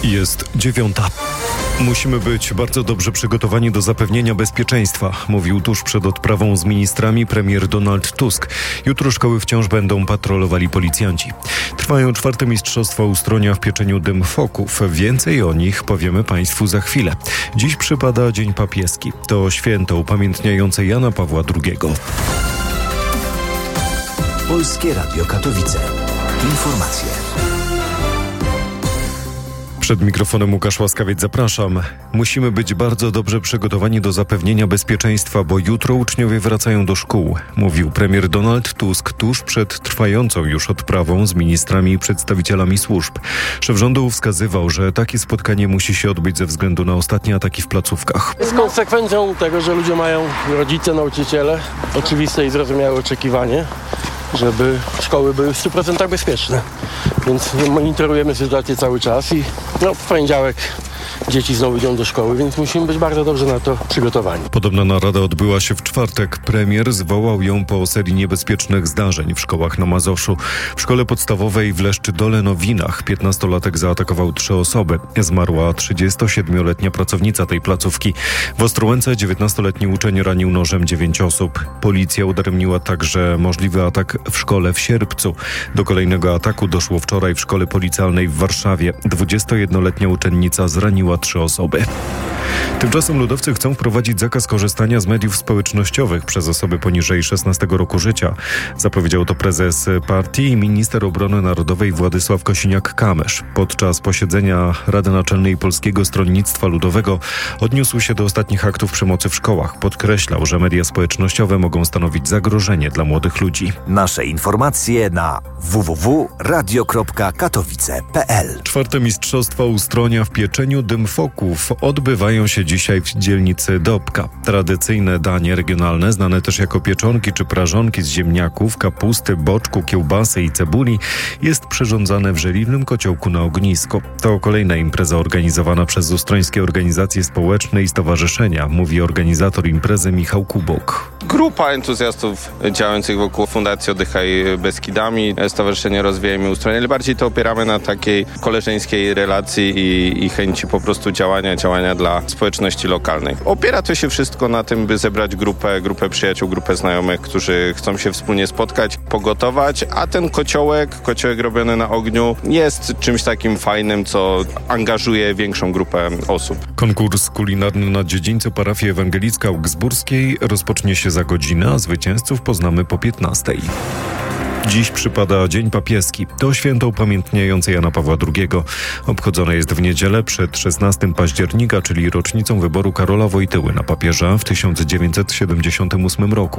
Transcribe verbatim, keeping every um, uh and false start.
Jest dziewiąta. Musimy być bardzo dobrze przygotowani do zapewnienia bezpieczeństwa, mówił tuż przed odprawą z ministrami premier Donald Tusk. Jutro szkoły wciąż będą patrolowali policjanci. Trwają czwarte Mistrzostwa Ustronia w pieczeniu dymfoków. Więcej o nich powiemy Państwu za chwilę. Dziś przypada Dzień Papieski. To święto upamiętniające Jana Pawła drugiego. Polskie Radio Katowice. Informacje. Przed mikrofonem Łukasz Łaskawiec, zapraszam. Musimy być bardzo dobrze przygotowani do zapewnienia bezpieczeństwa, bo jutro uczniowie wracają do szkół, mówił premier Donald Tusk tuż przed trwającą już odprawą z ministrami i przedstawicielami służb. Szef rządu wskazywał, że takie spotkanie musi się odbyć ze względu na ostatnie ataki w placówkach. Jest konsekwencją tego, że ludzie mają, rodzice, nauczyciele, oczywiste i zrozumiałe oczekiwanie, żeby szkoły były w stu procentach bezpieczne. Więc monitorujemy sytuację cały czas i no, w poniedziałek dzieci znowu idą do szkoły, więc musimy być bardzo dobrze na to przygotowani. Podobna narada odbyła się w czwartek. Premier zwołał ją po serii niebezpiecznych zdarzeń w szkołach na Mazowszu. W szkole podstawowej w Leszczydole-Nowinach piętnastolatek zaatakował trzy osoby. Zmarła trzydziestosiedmioletnia pracownica tej placówki. W Ostrołęce dziewiętnastoletni uczeń ranił nożem dziewięć osób. Policja udaremniła także możliwy atak w szkole w Sierpcu. Do kolejnego ataku doszło wczoraj w szkole policjalnej w Warszawie. dwudziestojednoletnia uczennica zraniła trzy osoby. Tymczasem ludowcy chcą wprowadzić zakaz korzystania z mediów społecznościowych przez osoby poniżej szesnastego roku życia. Zapowiedział to prezes partii i minister obrony narodowej Władysław Kosiniak-Kamysz. Podczas posiedzenia Rady Naczelnej Polskiego Stronnictwa Ludowego odniósł się do ostatnich aktów przemocy w szkołach. Podkreślał, że media społecznościowe mogą stanowić zagrożenie dla młodych ludzi. Nasze informacje na w w w kropka radio kropka katowice kropka p l. Czwarte Mistrzostwa Ustronia w pieczeniu dymfoków odbywają się dzisiaj w dzielnicy Dobka. Tradycyjne danie regionalne, znane też jako pieczonki czy prażonki z ziemniaków, kapusty, boczku, kiełbasy i cebuli, jest przyrządzane w żeliwnym kociołku na ognisku. To kolejna impreza organizowana przez ustrońskie organizacje społeczne i stowarzyszenia, mówi organizator imprezy Michał Kubok. Grupa entuzjastów działających wokół Fundacji Oddychaj Beskidami, Stowarzyszenie Rozwijajmy Ustroń, ale bardziej to opieramy na takiej koleżeńskiej relacji i, i chęci po prostu działania, działania dla społeczności lokalnej. Opiera to się wszystko na tym, by zebrać grupę, grupę przyjaciół, grupę znajomych, którzy chcą się wspólnie spotkać, pogotować, a ten kociołek, kociołek robiony na ogniu jest czymś takim fajnym, co angażuje większą grupę osób. Konkurs kulinarny na dziedzińcu parafii ewangelicka Augsburskiej rozpocznie się za godzinę, a zwycięzców poznamy po piętnastej. Dziś przypada Dzień Papieski. To święto upamiętniające Jana Pawła drugiego. Obchodzone jest w niedzielę przed szesnastego października, czyli rocznicą wyboru Karola Wojtyły na papieża w tysiąc dziewięćset siedemdziesiątym ósmym roku.